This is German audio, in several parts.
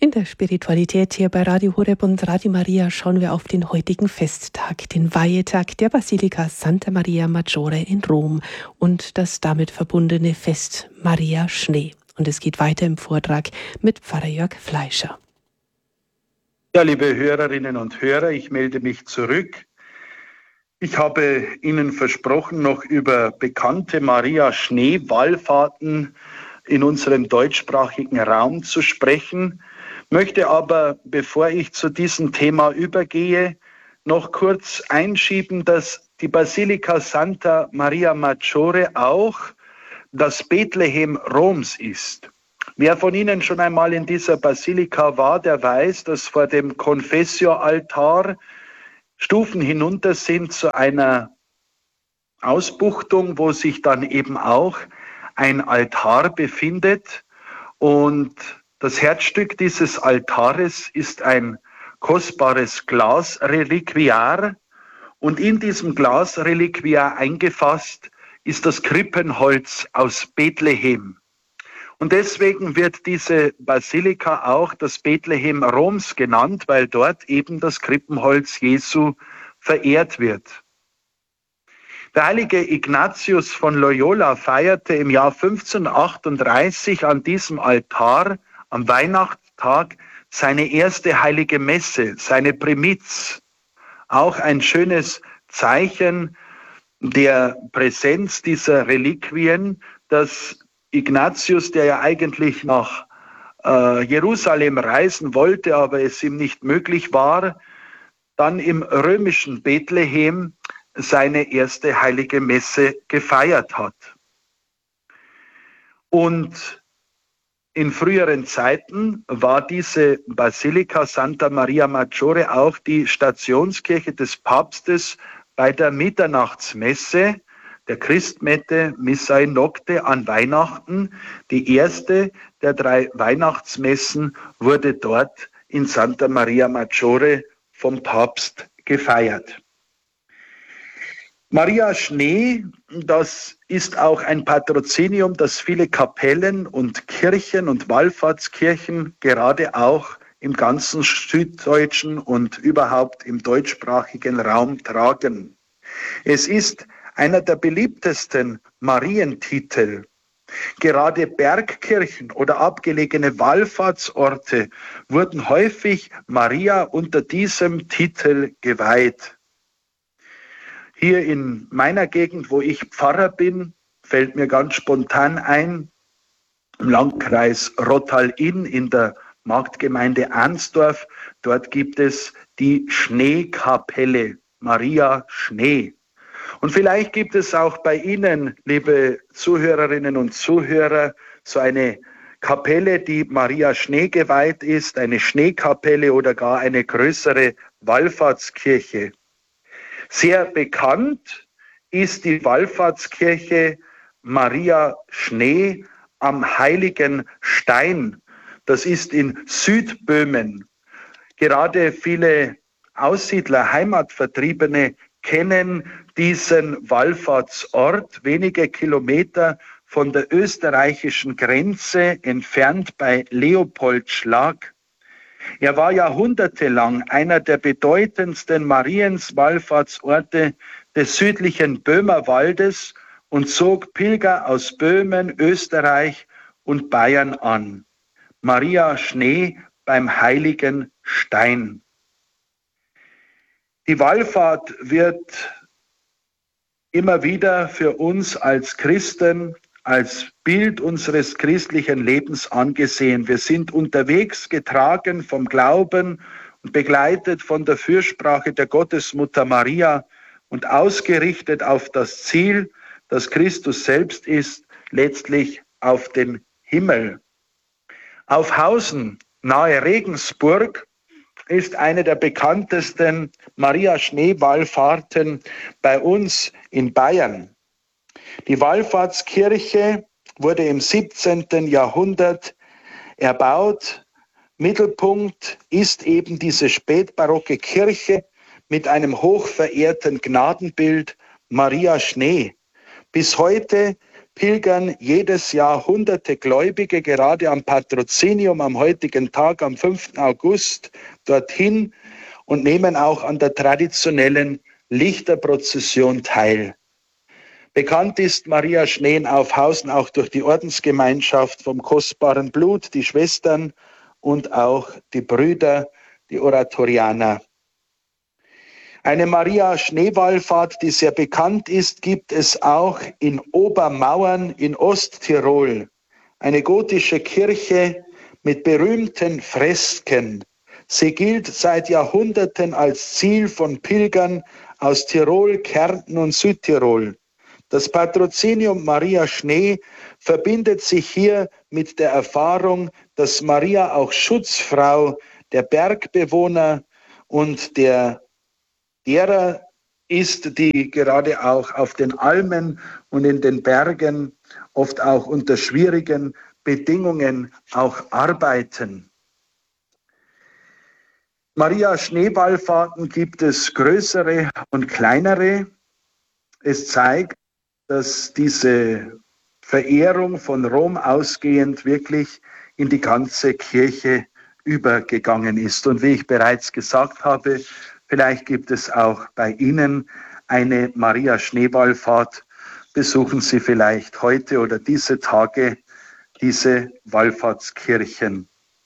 In der Spiritualität hier bei Radio Horeb und Radio Maria schauen wir auf den heutigen Festtag, den Weihetag der Basilika Santa Maria Maggiore in Rom und das damit verbundene Fest Maria Schnee. Und es geht weiter im Vortrag mit Pfarrer Jörg Fleischer. Ja, liebe Hörerinnen und Hörer, ich melde mich zurück. Ich habe Ihnen versprochen, noch über bekannte Maria Schnee-Wallfahrten in unserem deutschsprachigen Raum zu sprechen, möchte aber, bevor ich zu diesem Thema übergehe, noch kurz einschieben, dass die Basilika Santa Maria Maggiore auch das Bethlehem Roms ist. Wer von Ihnen schon einmal in dieser Basilika war, der weiß, dass vor dem Confessio-Altar Stufen hinunter sind zu einer Ausbuchtung, wo sich dann eben auch ein Altar befindet. Und das Herzstück dieses Altares ist ein kostbares Glasreliquiar. Und in diesem Glasreliquiar eingefasst ist das Krippenholz aus Bethlehem. Und deswegen wird diese Basilika auch das Bethlehem Roms genannt, weil dort eben das Krippenholz Jesu verehrt wird. Der heilige Ignatius von Loyola feierte im Jahr 1538 an diesem Altar am Weihnachtstag seine erste heilige Messe, seine Primiz. Auch ein schönes Zeichen der Präsenz dieser Reliquien, dass Ignatius, der ja eigentlich nach Jerusalem reisen wollte, aber es ihm nicht möglich war, dann im römischen Bethlehem seine erste heilige Messe gefeiert hat. Und in früheren Zeiten war diese Basilika Santa Maria Maggiore auch die Stationskirche des Papstes bei der Mitternachtsmesse, der Christmette Missae Nocte an Weihnachten. Die erste der 3 Weihnachtsmessen wurde dort in Santa Maria Maggiore vom Papst gefeiert. Maria Schnee, das ist auch ein Patrozinium, das viele Kapellen und Kirchen und Wallfahrtskirchen gerade auch im ganzen süddeutschen und überhaupt im deutschsprachigen Raum tragen. Es ist einer der beliebtesten Marientitel. Gerade Bergkirchen oder abgelegene Wallfahrtsorte wurden häufig Maria unter diesem Titel geweiht. Hier in meiner Gegend, wo ich Pfarrer bin, fällt mir ganz spontan ein, im Landkreis Rottal-Inn in der Marktgemeinde Arnsdorf, dort gibt es die Schneekapelle, Maria Schnee. Und vielleicht gibt es auch bei Ihnen, liebe Zuhörerinnen und Zuhörer, so eine Kapelle, die Maria Schnee geweiht ist, eine Schneekapelle oder gar eine größere Wallfahrtskirche. Sehr bekannt ist die Wallfahrtskirche Maria Schnee am Heiligen Stein. Das ist in Südböhmen. Gerade viele Aussiedler, Heimatvertriebene kennen diesen Wallfahrtsort wenige Kilometer von der österreichischen Grenze entfernt bei Leopoldschlag. Er war jahrhundertelang einer der bedeutendsten Marienwallfahrtsorte des südlichen Böhmerwaldes und zog Pilger aus Böhmen, Österreich und Bayern an. Maria Schnee beim Heiligen Stein. Die Wallfahrt wird immer wieder für uns als Christen als Bild unseres christlichen Lebens angesehen. Wir sind unterwegs, getragen vom Glauben und begleitet von der Fürsprache der Gottesmutter Maria und ausgerichtet auf das Ziel, das Christus selbst ist, letztlich auf den Himmel. Aufhausen, nahe Regensburg, ist eine der bekanntesten Maria-Schnee-Wallfahrten bei uns in Bayern. Die Wallfahrtskirche wurde im 17. Jahrhundert erbaut. Mittelpunkt ist eben diese spätbarocke Kirche mit einem hochverehrten Gnadenbild Maria Schnee. Bis heute pilgern jedes Jahr hunderte Gläubige, gerade am Patrozinium, am heutigen Tag, am 5. August, dorthin und nehmen auch an der traditionellen Lichterprozession teil. Bekannt ist Maria Schnee in Aufhausen auch durch die Ordensgemeinschaft vom kostbaren Blut, die Schwestern und auch die Brüder, die Oratorianer. Eine Maria-Schnee-Wallfahrt, die sehr bekannt ist, gibt es auch in Obermauern in Osttirol. Eine gotische Kirche mit berühmten Fresken. Sie gilt seit Jahrhunderten als Ziel von Pilgern aus Tirol, Kärnten und Südtirol. Das Patrozinium Maria Schnee verbindet sich hier mit der Erfahrung, dass Maria auch Schutzfrau der Bergbewohner und derer ist, die gerade auch auf den Almen und in den Bergen oft auch unter schwierigen Bedingungen auch arbeiten. Maria Schneewallfahrten gibt es größere und kleinere. Es zeigt, dass diese Verehrung von Rom ausgehend wirklich in die ganze Kirche übergegangen ist. Und wie ich bereits gesagt habe, vielleicht gibt es auch bei Ihnen eine Maria-Schneewallfahrt. Besuchen Sie vielleicht heute oder diese Tage diese Wallfahrtskirchen.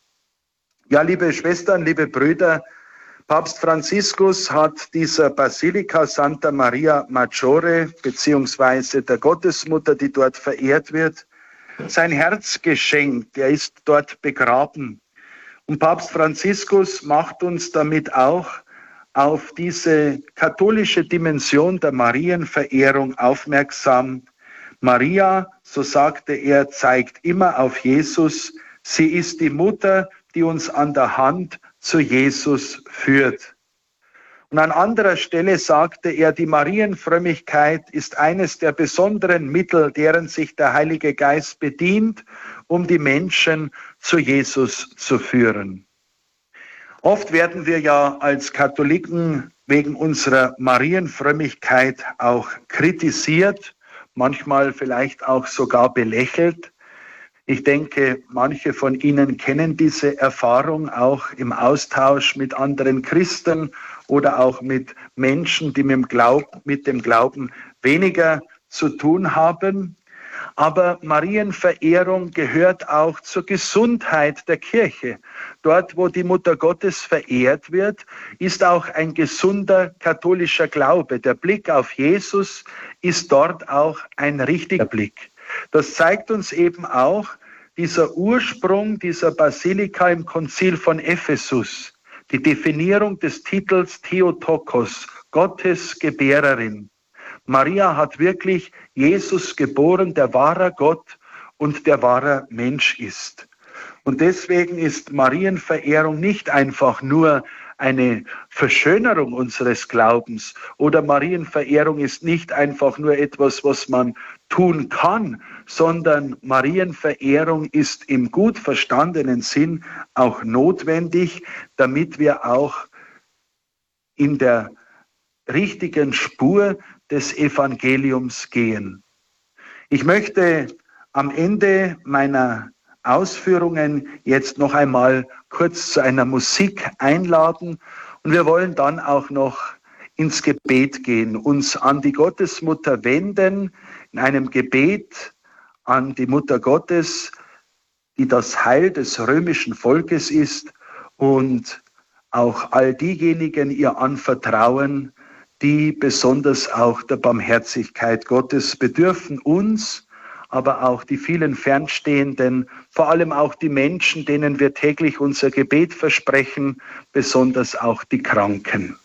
Ja, liebe Schwestern, liebe Brüder, Papst Franziskus hat dieser Basilika Santa Maria Maggiore, beziehungsweise der Gottesmutter, die dort verehrt wird, sein Herz geschenkt. Er ist dort begraben. Und Papst Franziskus macht uns damit auch auf diese katholische Dimension der Marienverehrung aufmerksam. Maria, so sagte er, zeigt immer auf Jesus. Sie ist die Mutter, die uns an der Hand zu Jesus führt. Und an anderer Stelle sagte er, die Marienfrömmigkeit ist eines der besonderen Mittel, deren sich der Heilige Geist bedient, um die Menschen zu Jesus zu führen. Oft werden wir ja als Katholiken wegen unserer Marienfrömmigkeit auch kritisiert, manchmal vielleicht auch sogar belächelt. Ich denke, manche von Ihnen kennen diese Erfahrung auch im Austausch mit anderen Christen oder auch mit Menschen, die mit dem Glauben weniger zu tun haben. Aber Marienverehrung gehört auch zur Gesundheit der Kirche. Dort, wo die Mutter Gottes verehrt wird, ist auch ein gesunder katholischer Glaube. Der Blick auf Jesus ist dort auch ein richtiger Blick. Das zeigt uns eben auch dieser Ursprung dieser Basilika im Konzil von Ephesus, die Definierung des Titels Theotokos, Gottes Gebärerin. Maria hat wirklich Jesus geboren, der wahrer Gott und der wahrer Mensch ist. Und deswegen ist Marienverehrung nicht einfach nur eine Verschönerung unseres Glaubens oder Marienverehrung ist nicht einfach nur etwas, was man tun kann, sondern Marienverehrung ist im gut verstandenen Sinn auch notwendig, damit wir auch in der richtigen Spur des Evangeliums gehen. Ich möchte am Ende meiner Ausführungen jetzt noch einmal kurz zu einer Musik einladen und wir wollen dann auch noch ins Gebet gehen, uns an die Gottesmutter wenden, in einem Gebet an die Mutter Gottes, die das Heil des römischen Volkes ist und auch all diejenigen ihr anvertrauen, die besonders auch der Barmherzigkeit Gottes bedürfen, uns, aber auch die vielen Fernstehenden, vor allem auch die Menschen, denen wir täglich unser Gebet versprechen, besonders auch die Kranken.